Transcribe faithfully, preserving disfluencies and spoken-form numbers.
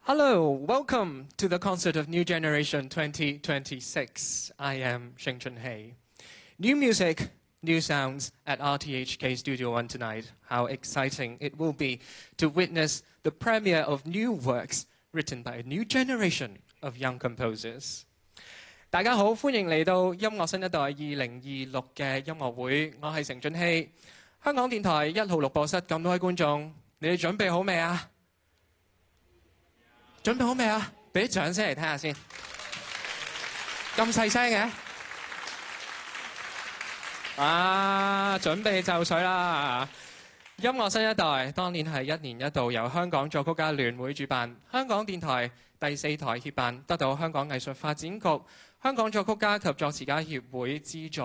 Hello, welcome to the concert of New Generation twenty twenty-six. I am Sheng Chunhei. New music, new sounds at R T H K Studio One tonight. How exciting it will be to witness the premiere of new works written by a new generation of young composers. 大家好，歡迎嚟到音樂新一代二零二六嘅音樂會。我係成俊熙，香港電台一號錄播室咁多位觀眾，你哋準備好未啊？準備好未啊？俾啲掌聲嚟聽下先。咁細聲嘅？啊，準備就緒啦！音樂新一代當年係一年一度由香港作曲家聯會主辦，香港電台第四台協辦，得到香港藝術發展局、香港作曲家及作詞家協會資助。